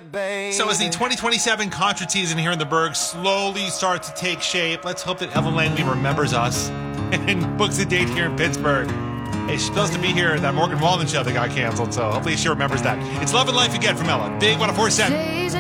So as the 2027 concert season here in the Berg slowly starts to take shape, let's hope that Evan Langley remembers us and books a date here in Pittsburgh. Hey, she's supposed to be here at that Morgan Wallen show that got canceled, so hopefully she remembers that. It's Love and Life again from Ella. Big 104.7.